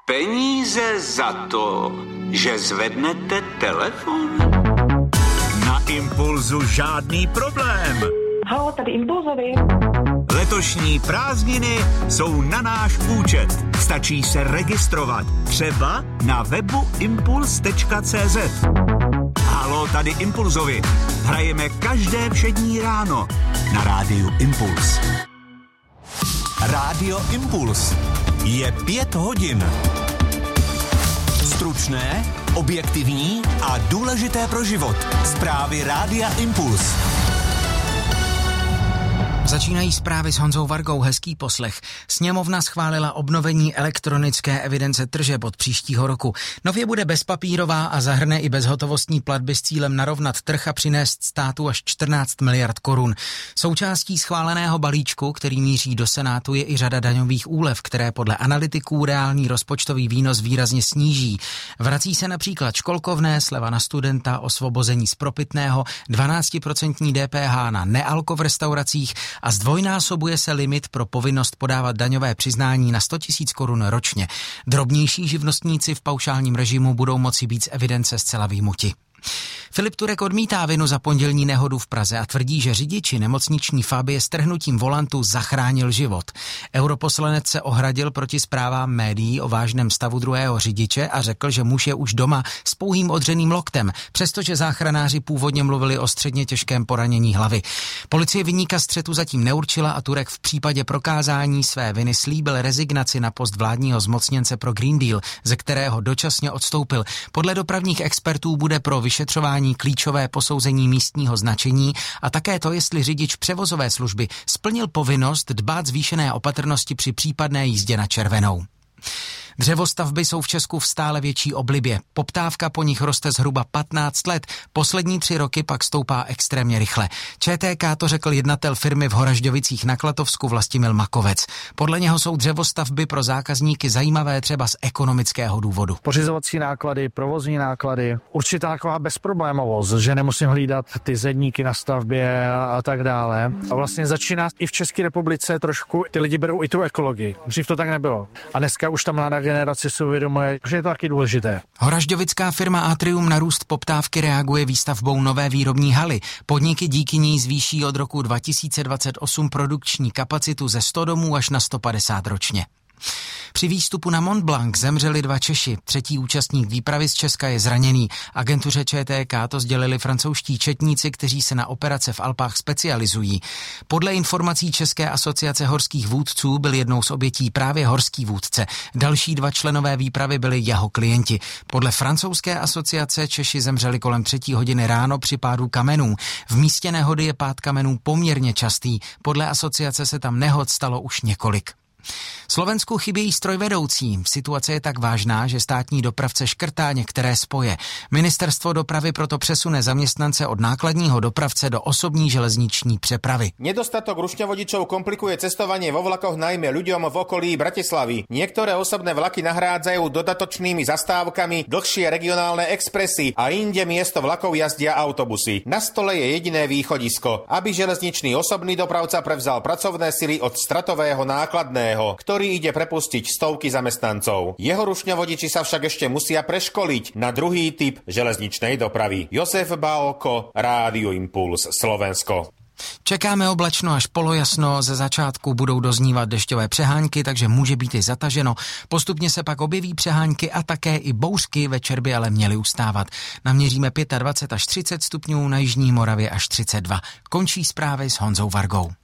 Peníze za to, že zvednete telefon? Na Impulzu žádný problém. Haló, tady Impulzovi. Letošní prázdniny jsou na náš účet. Stačí se registrovat. Třeba na webu impuls.cz. Haló, tady Impulzovi. Hrajeme každé všední ráno na rádiu Impuls. Rádio Impuls. Je 5 hodin. Stručné, objektivní a důležité pro život. Zprávy Rádia Impuls. Začínají zprávy s Honzou Vargou, hezký poslech. Sněmovna schválila obnovení elektronické evidence tržeb od příštího roku. Nově bude bezpapírová a zahrne i bezhotovostní platby s cílem narovnat trh a přinést státu až 14 miliard korun. Součástí schváleného balíčku, který míří do Senátu, je i řada daňových úlev, které podle analytiků reálný rozpočtový výnos výrazně sníží. Vrací se například školkovné, sleva na studenta, osvobození z propitného, 12% DPH na nealko v restauracích a zdvojnásobuje se limit pro povinnost podávat daňové přiznání na 100 000 korun ročně. Drobnější živnostníci v paušálním režimu budou moci být z evidence zcela vyjmuti. Filip Turek odmítá vinu za pondělní nehodu v Praze a tvrdí, že řidiči nemocniční Fabie s trhnutím volantu zachránil život. Europoslanec se ohradil proti zprávám médií o vážném stavu druhého řidiče a řekl, že muž je už doma s pouhým odřeným loktem, přestože záchranáři původně mluvili o středně těžkém poranění hlavy. Policie viníka střetu zatím neurčila a Turek v případě prokázání své viny slíbil rezignaci na post vládního zmocněnce pro Green Deal, ze kterého dočasně odstoupil. Podle dopravních expertů bude pro vyšetřování klíčové posouzení místního značení a také to, jestli řidič převozové služby splnil povinnost dbát zvýšené opatrnosti při případné jízdě na červenou. Dřevostavby jsou v Česku v stále větší oblibě. Poptávka po nich roste zhruba 15 let, poslední 3 roky pak stoupá extrémně rychle. ČTK to řekl jednatel firmy v Horažďovicích na Klatovsku Vlastimil Makovec. Podle něho jsou dřevostavby pro zákazníky zajímavé třeba z ekonomického důvodu. Pořizovací náklady, provozní náklady, určitá taková bezproblémovost, že nemusím hlídat ty zedníky na stavbě a tak dále. A vlastně začíná i v České republice trošku, ty lidi berou i tu ekologii. Dřív to tak nebylo. A dneska už tam mladá generace si uvědomuje, že je to taky důležité. Horažďovická firma Atrium na růst poptávky reaguje výstavbou nové výrobní haly. Podniky díky ní zvýší od roku 2028 produkční kapacitu ze 100 domů až na 150 ročně. Při výstupu na Mont Blanc zemřeli 2 Češi. 3. účastník výpravy z Česka je zraněný. Agentuře ČTK to sdělili francouzští četníci, kteří se na operace v Alpách specializují. Podle informací České asociace horských vůdců byl jednou z obětí právě horský vůdce. Další 2 členové výpravy byli jeho klienti. Podle francouzské asociace Češi zemřeli kolem 3 hodiny ráno při pádu kamenů. V místě nehody je pád kamenů poměrně častý. Podle asociace se tam nehod stalo už několik. Slovensku chybějí strojvedoucí. Situace je tak vážná, že státní dopravce škrtá některé spoje. Ministerstvo dopravy proto přesune zaměstnance od nákladního dopravce do osobní železniční přepravy. Nedostatok rušňovodičov komplikuje cestovanie vo vlakoch najmä ľuďom v okolí Bratislavy. Niektoré osobné vlaky nahrádzajú dodatočnými zastávkami dlhšie regionálne expresy a inde miesto vlakov jazdia autobusy. Na stole je jediné východisko, aby železničný osobný dopravca prevzal pracovné sily od stratového nákladného, ktorý ide prepustiť stovky zamestnancov. Jeho rušňovodiči sa však ešte musia preškoliť na druhý typ železničnej dopravy. Josef Bálko, Rádio Impuls, Slovensko. Čekáme oblačno až polojasno, ze začátku budou doznívat dešťové přehánky, takže může být i zataženo. Postupně se pak objeví přehánky a také i bouřky, večer by ale měly ustávat. Naměříme 25 až 30 stupňů, na jižní Moravě až 32. Končí zprávy s Honzou Vargou.